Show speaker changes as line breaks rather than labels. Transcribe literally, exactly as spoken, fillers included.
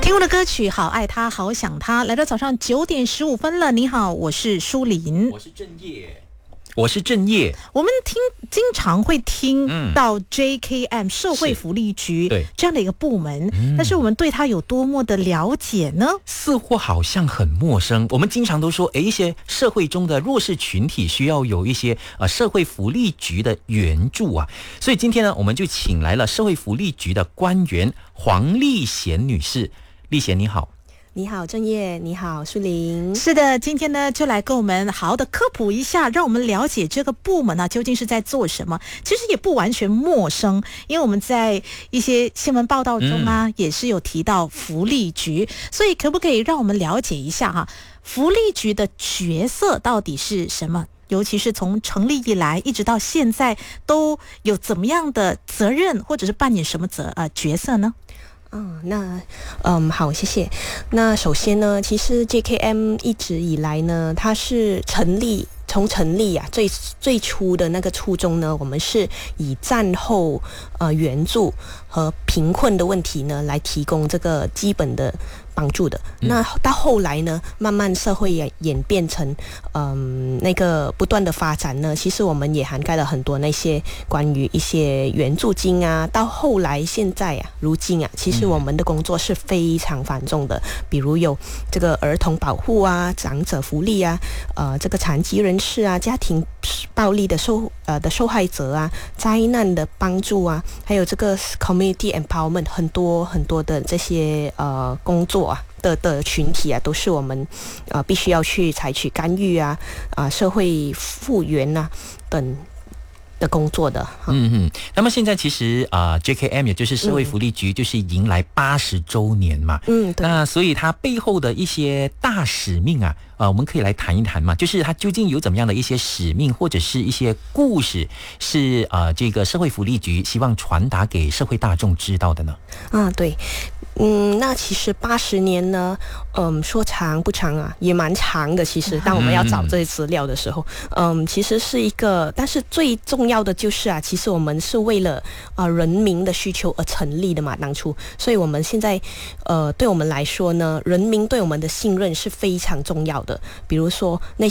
听过的歌曲好爱他好想他，来到早上九点十五分了。你好，我是舒琳，
我是正业，我是正业。
我们听经常会听到 J K M、嗯、社会福利局这样的一个部门、嗯、但是我们对它有多么的了解呢？
似乎好像很陌生。我们经常都说诶，一些社会中的弱势群体需要有一些、呃、社会福利局的援助啊。所以今天呢，我们就请来了社会福利局的官员黄丽贤女士。丽贤你好。
你好正业，你好舒琳。
是的，今天呢就来跟我们好好的科普一下，让我们了解这个部门呢、啊、究竟是在做什么。其实也不完全陌生，因为我们在一些新闻报道中啊、嗯、也是有提到福利局，所以可不可以让我们了解一下哈、啊，福利局的角色到底是什么？尤其是从成立以来一直到现在，都有怎么样的责任，或者是扮演什么责呃角色呢？
嗯，那嗯好，谢谢。那首先呢，其实 J K M 一直以来呢，它是成立从成立啊最最初的那个初衷呢，我们是以战后呃援助和贫困的问题呢来提供这个基本的帮助的。嗯、那到后来呢，慢慢社会也演变成嗯那个不断的发展呢，其实我们也涵盖了很多那些关于一些援助金啊，到后来现在啊，如今啊，其实我们的工作是非常繁重的，比如有这个儿童保护啊、长者福利啊、呃这个残疾人是啊，家庭暴力的受呃的受害者啊，灾难的帮助啊，还有这个 community empowerment 很多很多的这些呃工作啊的的群体啊，都是我们呃必须要去采取干预啊啊、呃、社会复原啊等的工作的。
嗯嗯，那么现在其实啊、呃、J K M 也就是社会福利局、嗯、就是迎来八十周年嘛。
嗯，对。
那所以它背后的一些大使命啊，呃，我们可以来谈一谈嘛，就是它究竟有怎么样的一些使命或者是一些故事，是呃这个社会福利局希望传达给社会大众知道的呢？
啊，对。嗯，那其实八十年呢，嗯，说长不长啊，也蛮长的。其实，当我们要找这些资料的时候，嗯，其实是一个，但是最重要的就是啊，其实我们是为了啊、呃、人民的需求而成立的嘛，当初，所以我们现在，呃，对我们来说呢，人民对我们的信任是非常重要的。比如说那